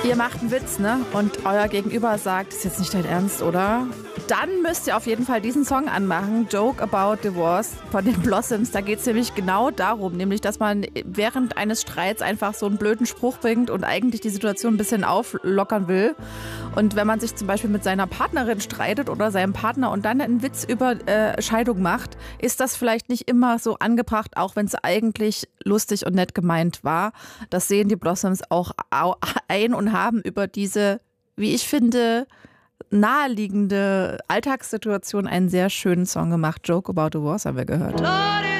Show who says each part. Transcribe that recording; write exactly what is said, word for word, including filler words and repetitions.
Speaker 1: Ihr macht einen Witz, ne? Und euer Gegenüber sagt, das ist jetzt nicht dein Ernst, oder? Dann müsst ihr auf jeden Fall diesen Song anmachen, Joke About Divorce von den Blossoms. Da geht es nämlich genau darum, nämlich, dass man während eines Streits einfach so einen blöden Spruch bringt und eigentlich die Situation ein bisschen auflockern will. Und wenn man sich zum Beispiel mit seiner Partnerin streitet oder seinem Partner und dann einen Witz über äh, Scheidung macht, ist das vielleicht nicht immer so angebracht, auch wenn es eigentlich lustig und nett gemeint war. Das sehen die Blossoms auch ein und haben über diese, wie ich finde, naheliegende Alltagssituation einen sehr schönen Song gemacht. Joke About Divorce haben wir gehört.